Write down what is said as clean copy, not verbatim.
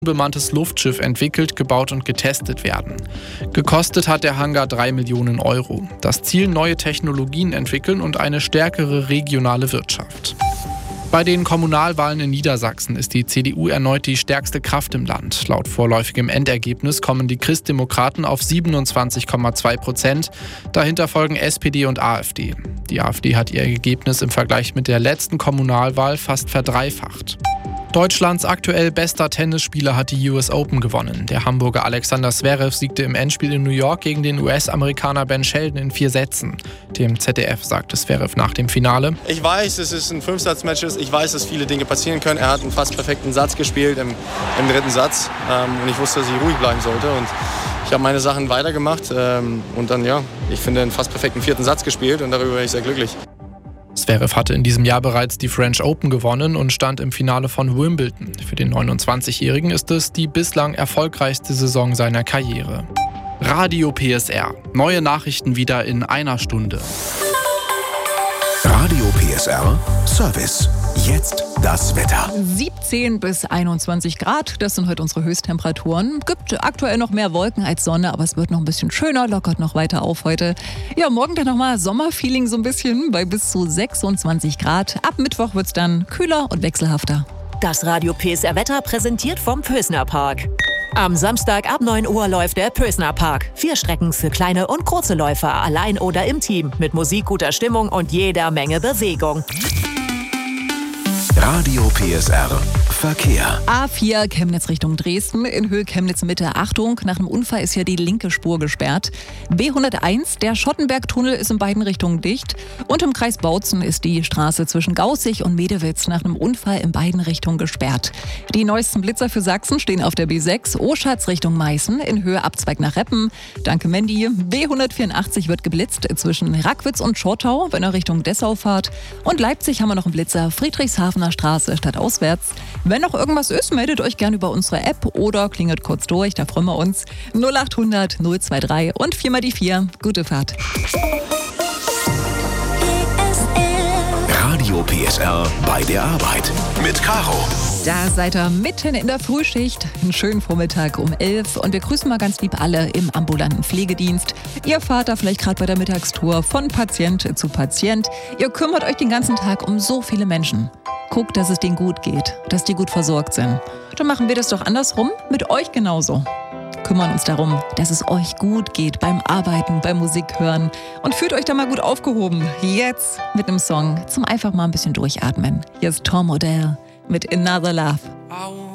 bemanntes Luftschiff entwickelt, gebaut und getestet werden. Gekostet hat der Hangar 3 Millionen Euro. Das Ziel: neue Technologien entwickeln und eine stärkere regionale Wirtschaft. Bei den Kommunalwahlen in Niedersachsen ist die CDU erneut die stärkste Kraft im Land. Laut vorläufigem Endergebnis kommen die Christdemokraten auf 27,2%. Dahinter folgen SPD und AfD. Die AfD hat ihr Ergebnis im Vergleich mit der letzten Kommunalwahl fast verdreifacht. Deutschlands aktuell bester Tennisspieler hat die US Open gewonnen. Der Hamburger Alexander Zverev siegte im Endspiel in New York gegen den US-Amerikaner Ben Shelton in 4 Sätzen. Dem ZDF sagte Zverev nach dem Finale: Ich weiß, es ist ein 5-Satz-Match. Ich weiß, dass viele Dinge passieren können. Er hat einen fast perfekten Satz gespielt im 3. Satz. Und ich wusste, dass ich ruhig bleiben sollte. Und ich habe meine Sachen weitergemacht. Und dann, ich finde, einen fast perfekten 4. Satz gespielt. Und darüber bin ich sehr glücklich. Zverev hatte in diesem Jahr bereits die French Open gewonnen und stand im Finale von Wimbledon. Für den 29-Jährigen ist es die bislang erfolgreichste Saison seiner Karriere. Radio PSR. Neue Nachrichten wieder in einer Stunde. Radio PSR Service. Jetzt das Wetter. 17 bis 21 Grad, das sind heute unsere Höchsttemperaturen. Gibt aktuell noch mehr Wolken als Sonne, aber es wird noch ein bisschen schöner, lockert noch weiter auf heute. Ja, morgen dann nochmal Sommerfeeling so ein bisschen bei bis zu 26 Grad. Ab Mittwoch wird es dann kühler und wechselhafter. Das Radio PSR Wetter präsentiert vom Pösner Park. Am Samstag ab 9 Uhr läuft der Pösner Park. 4 Strecken für kleine und große Läufer, allein oder im Team. Mit Musik, guter Stimmung und jeder Menge Bewegung. Radio PSR Verkehr. A4 Chemnitz Richtung Dresden, in Höhe Chemnitz Mitte. Achtung, nach einem Unfall ist ja die linke Spur gesperrt. B101, der Schottenbergtunnel ist in beiden Richtungen dicht. Und im Kreis Bautzen ist die Straße zwischen Gaußig und Medewitz nach einem Unfall in beiden Richtungen gesperrt. Die neuesten Blitzer für Sachsen stehen auf der B6, Oschatz Richtung Meißen, in Höhe Abzweig nach Reppen. Danke Mandy. B184 wird geblitzt zwischen Rackwitz und Schortau, wenn ihr Richtung Dessau fahrt. Und Leipzig haben wir noch einen Blitzer, Friedrichshafener Straße statt auswärts. Wenn noch irgendwas ist, meldet euch gerne über unsere App oder klingelt kurz durch, da freuen wir uns. 0800 023 und 4 mal die 4. Gute Fahrt. Radio PSR bei der Arbeit mit Caro. Da seid ihr mitten in der Frühschicht. Einen schönen Vormittag um 11 und wir grüßen mal ganz lieb alle im ambulanten Pflegedienst. Ihr fahrt da vielleicht gerade bei der Mittagstour von Patient zu Patient. Ihr kümmert euch den ganzen Tag um so viele Menschen. Guckt, dass es denen gut geht, dass die gut versorgt sind. Dann machen wir das doch andersrum, mit euch genauso. Kümmern uns darum, dass es euch gut geht beim Arbeiten, beim Musik hören und fühlt euch da mal gut aufgehoben. Jetzt mit einem Song zum einfach mal ein bisschen durchatmen. Hier ist Tom Odell mit Another Love.